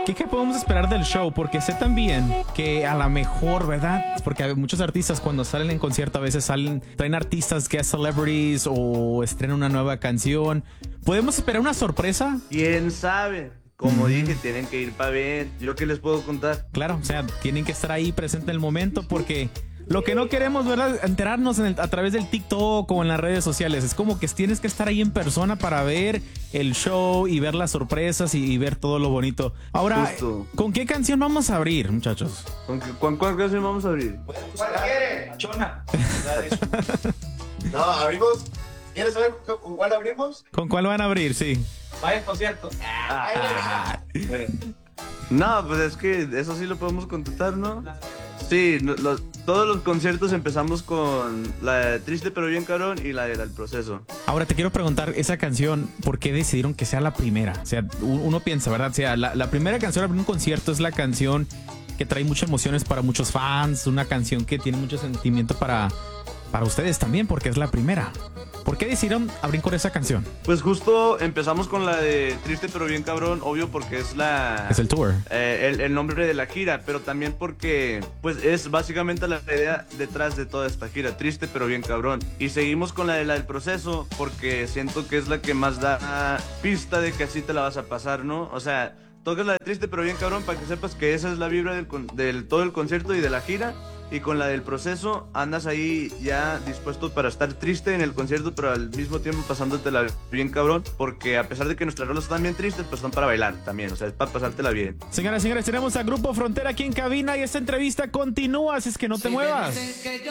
¿Qué podemos esperar del show? Porque sé también que a lo mejor, ¿verdad? Porque hay muchos artistas cuando salen en concierto a veces traen artistas que es celebrities o estrenan una nueva canción. ¿Podemos esperar una sorpresa? ¿Quién sabe? Como dije, tienen que ir para ver. ¿Yo qué les puedo contar? Claro, o sea, tienen que estar ahí presente en el momento porque lo que no queremos, ¿verdad? Enterarnos a través del TikTok o en las redes sociales. Es como que tienes que estar ahí en persona para ver el show y ver las sorpresas y ver todo lo bonito. Ahora, Justo. ¿con qué canción vamos a abrir, muchachos? ¿Con cuál canción vamos a abrir? ¿Cuál quiere? Chona. No, abrimos. ¿Quieres saber con cuál abrimos? ¿Con cuál van a abrir? Sí. Vaya al concierto. No, pues es que eso sí lo podemos contestar, ¿no? Sí, todos los conciertos empezamos con la de Triste pero bien cabrón y la del Proceso. Ahora te quiero preguntar, esa canción, ¿por qué decidieron que sea la primera? O sea, uno piensa, ¿verdad? O sea, la primera canción en un concierto es la canción que trae muchas emociones para muchos fans, una canción que tiene mucho sentimiento para ustedes también, porque es la primera. ¿Por qué decidieron abrir con esa canción? Pues justo empezamos con la de Triste pero bien cabrón, obvio porque es Es el tour. el nombre de la gira, pero también porque pues es básicamente la idea detrás de toda esta gira, Triste pero bien cabrón. Y seguimos con la del Proceso porque siento que es la que más da pista de que así te la vas a pasar, ¿no? O sea, tocas la de Triste pero bien cabrón para que sepas que esa es la vibra del todo el concierto y de la gira. Y con la del Proceso andas ahí ya dispuesto para estar triste en el concierto, pero al mismo tiempo pasándotela bien cabrón, porque a pesar de que nuestras rolas están bien tristes, pues son para bailar también, o sea, es para pasártela bien. Señoras y señores, tenemos a Grupo Frontera aquí en cabina y esta entrevista continúa, así es que no te muevas.